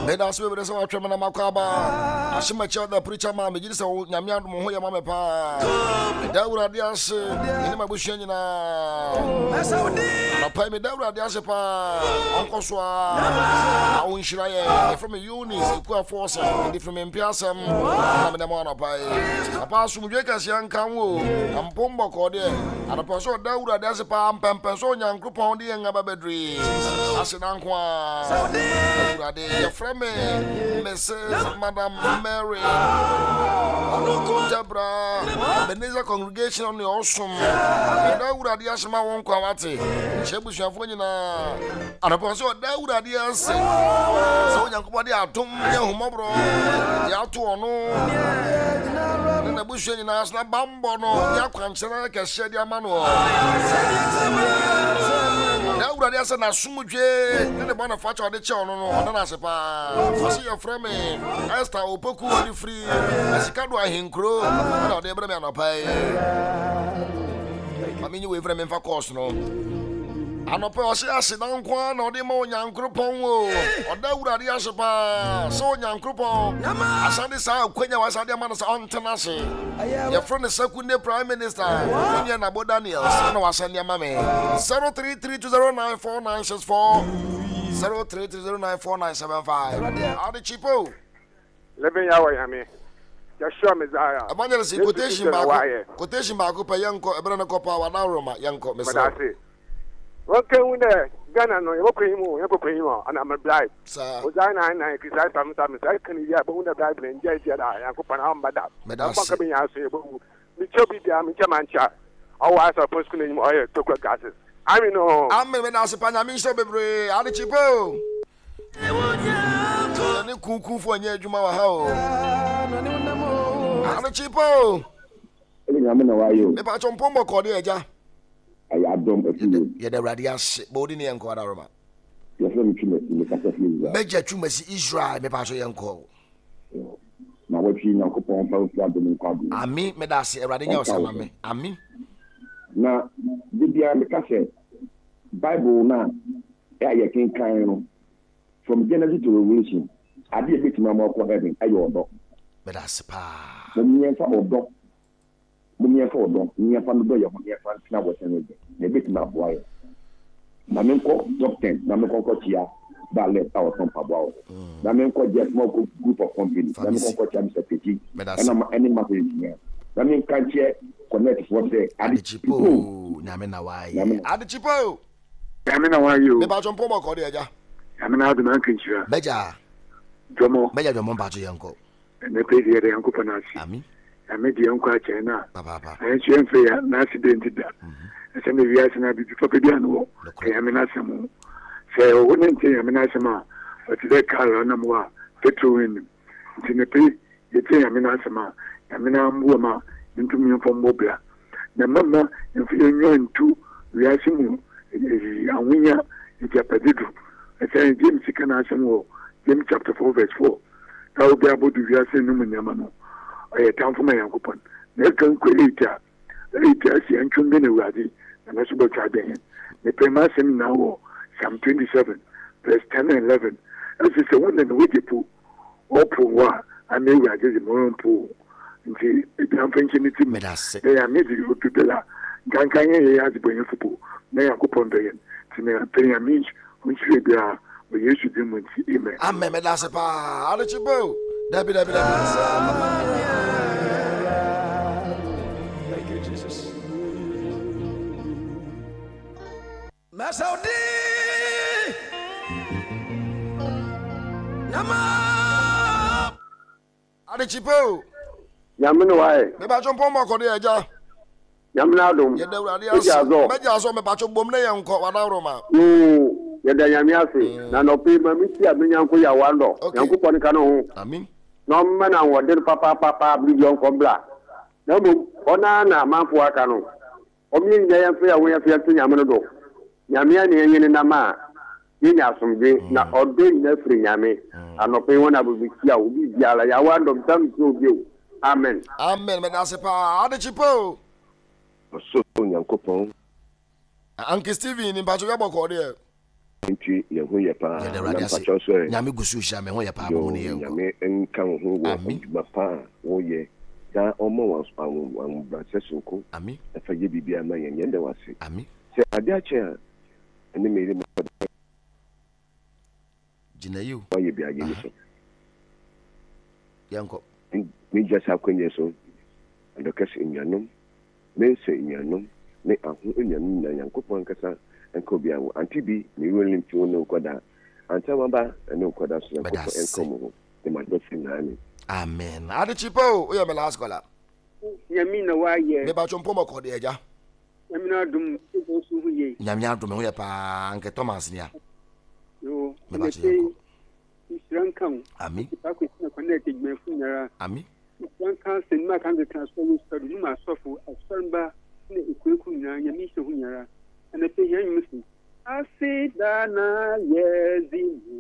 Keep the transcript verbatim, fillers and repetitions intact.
Meda so be so atwem na makwaba. Ashima che the preacher ma me gidi se nyame adom ho ye ma me pa. Meda urade ase ene mabuhua nyina. Na pa meda urade ase pa. Onko so a wonhira ye from Eunice eku force e from Mpiasam na me dem na pa. Papa asumdwe kase ankan wo. Ampombo ko de. Ana pa so da urade ase pa ampempen so nyankopon de en ababedri. Ase nan kwa. Urade ye from Missus Madam Mary Debra Ebenezer congregation on the awesome. Da urade ase ma won kwa wate. Chebusuafo nyina. Ana pa so da urade ase. So nyankopon de atom ye homobro. Ya to ono. Na buhua nyina asna bambo no ya kwankyere ka hyede ama no. Da urade ase na sumdwe ne bona facha ode che ono no ona na ase pa. Fasi your friend me Esther Opoku odi free. Asika do ahenkro na ode ebra me anopai. Mami we frame me fa course no. Anope o se ase dan kwa na ode ma onyankropon wo. Oda urade ase pa. So onyankropon asade sa akwanya wasade ma no sa ontena se. Your friend is Sekunde Prime Minister Indian Abo Daniels na wasande ma me. zero three three two zero nine four nine six four zero three three zero nine four nine seven five. Adi chipo. Leben yawa yame. Yashua Messiah. Abanya si quotation ba quotation ba ko pa yanko ebra na ko pa wa na Roma yanko mesa. Madase. Okay une Ghana no yoko himu yoko himu ana am bribe. Sa. Ozana na kisai tam tam sai kan ya ba une bribe nje je da yanko pa na mbada. Madase. Ka bin ya so yebo. Mi chobi dia mi chamancha. Awa sa post kun ni oye tokwa gases. I mean no. Amme me na se pa nya mi so bebre adi chipo. Ni kuku fo nya adwuma wa ha o. Adi chipo. Ele nya me na wa yo. Me pa chompombo ko de eja. Ay adom efu. Ye de radias body ni enko da Roma. Ye fe mi twime mi ka se fi. Meja twumasi Israel me pa so yenko. Na wa twi Nyankopon fa fu adom kwa do. Ami me da se erade nya osama me. Ami. Na bibia me ka se Bible na ya ye kin kan no from Genesis to Revelation ade e betima ma ko heaven ayo odo. Me da se pa. Mo mi fa odo. Mo mi fa odo. Mi fa no do ye mo mi fa na wo sen de. Ne betima boy. Na me ko doctor na me ko ko tia ba le ta o ton pa boy. Na me ko je mo ko group of company. Na me ko ko tia Mister Petit. Na ma any ma ko ni. Na me kan che connect for say ade chipo na me na wai. Ade chipo. Yame na wa yo. Me ba chompo mo ko de eja. Yame na adu na kinchira. Meja. Jomo. Meja jomo ba jo yanko. Ne pe de yanko panasi. Ami. Yame di yanko a chena. Papa papa. En chen fe ya na accident da. Ese me via sina bi papa bi anu. Ke yame na samu. Se o ne nte yame na sama. O ti de kala na mo petrol ni. Ti ne pe ye te yame na sama. Yame na mbu ma ntu mi fo mbobla. Na mama nfi enyo ntu via simu. Awunya ijapadidu ese James kana asemo James chapter four verse four ka obi abodu wi ase no munyama no aye tamfo ma yankopon na kan ko eita eita si antwumbe na wadi na so bo twaden ne pema sem na wo Psalm twenty-seven verse ten and eleven as is the one that we do opo wa ame wi agezi mo mpo nti tamfo nchimiti medase ya medi otudela gankanye ya azibonye fupo na yakopon beyen tina penya minch unchire bia o yesu dimunti amen amen me da se pa ade chibo dabi dabi dabi. Thank you Jesus. Masaudi nama ade chibo Yame no wa e. me ba chompo mo ko de eja. Yame na adom. Ye da urade aso. Meja aso me ba chobom na yanko wa na Roma. Mm. Ye da Yame ase na no pe ma mi ti amenyanko ya wando. Yankopon ka no ho. Amen. No me na wode papa papa bi yonko bla. Na bo ona na manfo aka no. O mi nya yan fe ya wo ya fe to Yame no do. Yame ya ne yen na ma. Ye nya asombe na odo na firi Yame. Anope wona bo bi ya obi biala ya wando mtam so bi o. Amen. Amen. Me da se pa ade chipo. So Nyankopon Uncle Steven in Pacho Yabo Cordia. Nti ye ho yɛ paa na mpakyɛw so ɛ nyame gu so hyia me ho yɛ paa bo ne yɛ nyame nka wo ho wɔ adwuma paa woyɛ da ɔma wa anwo brasɛ sonko ami ɛfa yɛ bibia ma yɛn yɛn da wase ami sɛ ade akyɛ a ɛne mɛri mu gyina yiw wayɛ bi agye so yɛnkɔ me gya sa kwanya so adɔkɛs nnuanom me nsa nnuanom me aho nnuanom na nyankopɔn nkasa nka obi awo anti bi me wɛlim ti wo ne nkɔda anta maba ɛne nkɔda so nyankopɔn nka mo ho de ma dɔfi na ani amen ade chipo o yɛ me last caller nyami na wayɛ me ba chompo mako de agya nyami na dum so so hu ye nyami adum ho yɛ paa nke Thomas nia yo me ba chompo isran kan ami pa ko na connect gbe fu nyara ami isran kan sen ma kan de transfer wo study ni ma sofo asɔrba na ekueku nyara nyami se hu nyara ana pe yan musu asidana yezi